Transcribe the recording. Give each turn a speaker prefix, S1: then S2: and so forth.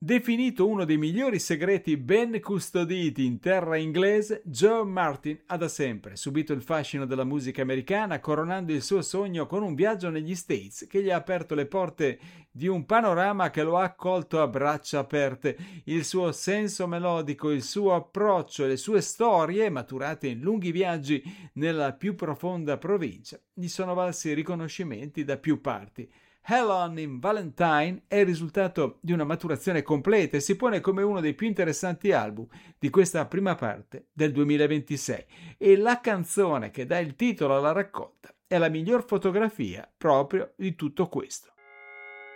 S1: Definito uno dei migliori segreti ben custoditi in terra inglese, Joe Martin ha da sempre subito il fascino della musica americana, coronando il suo sogno con un viaggio negli States che gli ha aperto le porte di un panorama che lo ha accolto a braccia aperte. Il suo senso melodico, il suo approccio e le sue storie, maturate in lunghi viaggi nella più profonda provincia, gli sono valsi riconoscimenti da più parti. Hell On in Valentine è il risultato di una maturazione completa e si pone come uno dei più interessanti album di questa prima parte del 2026 e la canzone che dà il titolo alla raccolta è la miglior fotografia proprio di tutto questo.